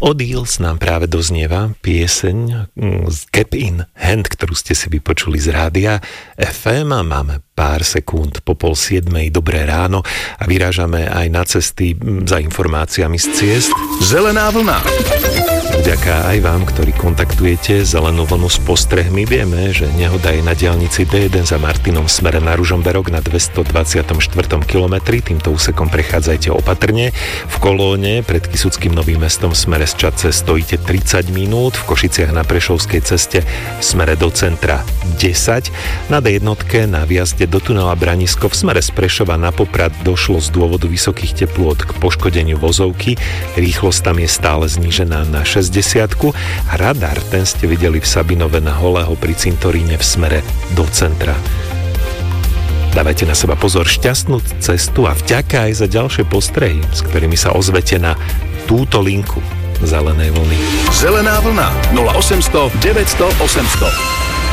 Od Eels nám práve doznieva pieseň z Gap in Hand, ktorú ste si vypočuli z rádia FM. Máme pár sekúnd po 6:30, dobré ráno a vyrážame aj na cesty za informáciami z ciest. Zelená vlna. Vďaka aj vám, ktorí kontaktujete Zelenú vlnu s postrehmi. Vieme, že nehoda je na diaľnici D1 za Martinom v smere na Ružomberok na 224. kilometri. Týmto úsekom prechádzajte opatrne. V Kolóne pred Kysuckým Novým Mestom v smere z Čadce stojíte 30 minút. V Košiciach na Prešovskej ceste v smere do centra 10. Na D1 na výjazde do tunela Branisko v smere z Prešova na Poprad došlo z dôvodu vysokých teplôt k poškodeniu vozovky. Rýchlosť tam je stále znížená na 60 a radar, ten ste videli v Sabinove na Holého pri cintoríne v smere do centra. Dávajte na seba pozor, šťastnú cestu a vďaka aj za ďalšie postrehy, s ktorými sa ozvete na túto linku Zelenej vlny. Zelená vlna 0800 900 800.